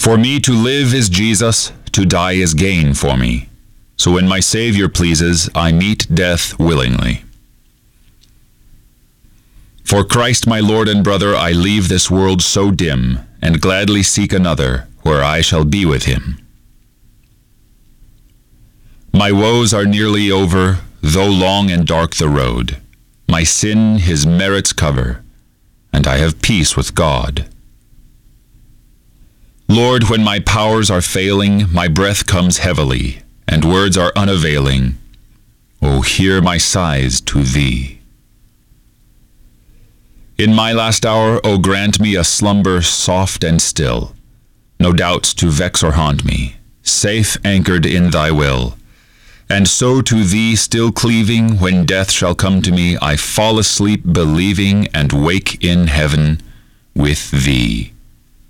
For me to live is Jesus, to die is gain for me. So when my Savior pleases, I meet death willingly. For Christ my Lord and brother, I leave this world so dim, and gladly seek another, where I shall be with him. My woes are nearly over, though long and dark the road. My sin his merits cover, and I have peace with God. Lord, when my powers are failing, my breath comes heavily, and words are unavailing. O hear my sighs to thee. In my last hour, O grant me a slumber soft and still, no doubts to vex or haunt me, safe anchored in thy will. And so to thee still cleaving, when death shall come to me, I fall asleep believing and wake in heaven with thee.